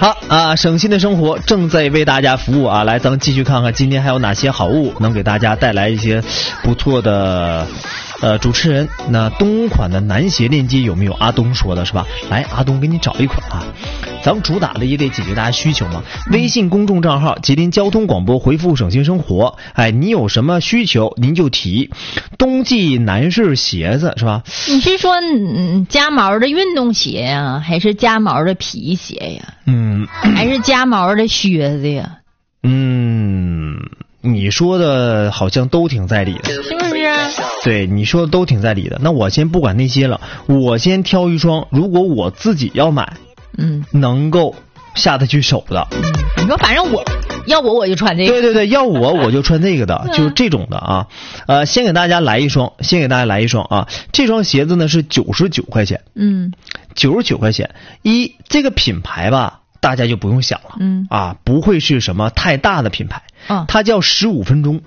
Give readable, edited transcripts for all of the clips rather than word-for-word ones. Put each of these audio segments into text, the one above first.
好啊，省心的生活正在为大家服务啊！来，咱们继续看看今天还有哪些好物能给大家带来一些不错的主持人。那冬款的男鞋链接有没有？阿东说的是吧？来，阿东给你找一款啊！咱们主打的也得解决大家需求嘛。微信公众账号吉林交通广播回复省心生活，哎，你有什么需求您就提。冬季男士鞋子是吧？ 你是说加毛的运动鞋呀，还是加毛的皮鞋呀？还是加毛的靴子呀？ 你说的好像都挺在理的， 是不是？ 对，你说的都挺在理的。那我先不管那些了，我先挑一双，如果我自己要买，能够下得去手的。 你说反正我就穿这个。 对，要我就穿这个的，就是这种的啊。先给大家来一双啊。这双鞋子呢是99块钱，99块钱。这个品牌吧，大家就不用想了，不会是什么太大的品牌，它叫15分钟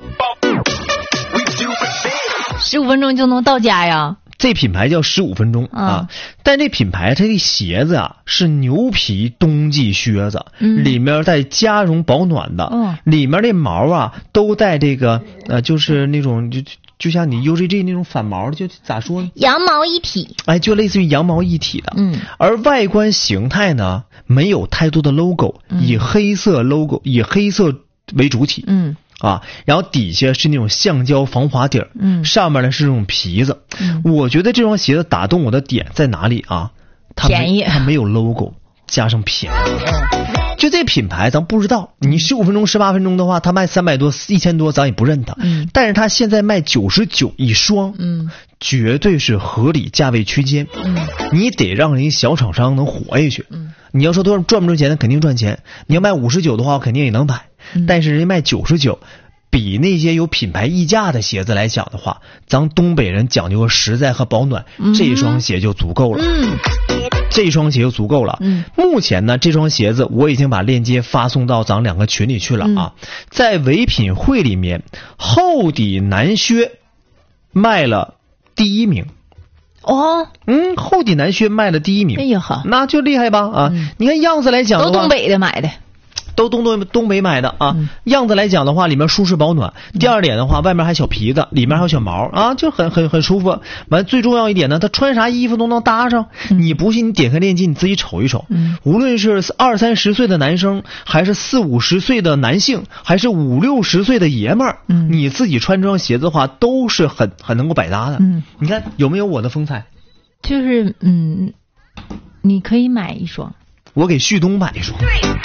，15分钟就能到家呀。 这品牌叫15分钟啊，但这品牌它的鞋子啊是牛皮冬季靴子，里面带加绒保暖的，里面的毛啊都带这个就是那种就像你 UGG 那种反毛，就咋说呢？ 羊毛一体， 哎，就类似于羊毛一体的。而外观形态呢没有太多的 logo，以黑色为主体。然后底下是那种橡胶防滑底儿，上面呢是这种皮子。我觉得这双鞋子打动我的点在哪里啊？ 便宜， 它没有 logo， 加上便宜。就这品牌咱不知道，你15分钟18分钟的话，它卖300多1000多咱也不认它。但是它现在卖99一双，绝对是合理价位区间。你得让人小厂商能活下去。你要说多赚不赚钱，肯定赚钱。你要卖59的话，肯定也能买。但是人家卖99，比那些有品牌溢价的鞋子来讲的话，咱东北人讲究实在和保暖，这双鞋就足够了。这双鞋就足够了。目前呢，这双鞋子我已经把链接发送到咱两个群里去了啊。在唯品会里面，厚底男靴卖了第1名。厚底男靴卖了第1名。 哎呀好， 那就厉害吧啊！你看样子来讲的话， 都东北的买的。 都东北买的啊，样子来讲的话，里面舒适保暖。第二点的话，外面还小皮子，里面还有小毛啊，就很舒服。完，最重要一点呢，它穿啥衣服都能搭上。你不信，你点开链接，你自己瞅一瞅。无论是20、30岁的男生，还是40、50岁的男性，还是50、60岁的爷们儿，你自己穿这双鞋子的话，都是很能够百搭的。你看有没有我的风采？ 就是你可以买一双， 我给旭东买一双。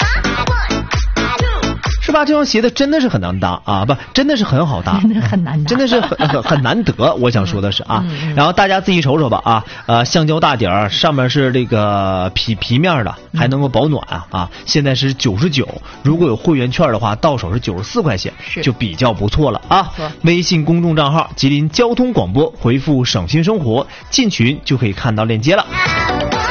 是吧？这双鞋子真的是很难搭啊，不，真的是很好搭， 很难搭， 真的是很难得。我想说的是啊，然后大家自己瞅瞅吧啊，橡胶大底儿，上面是这个皮面的，还能够保暖啊。现在是99，如果有会员券的话，到手是94块钱，就比较不错了啊。微信公众账号吉林交通广播，回复省心生活，进群就可以看到链接了。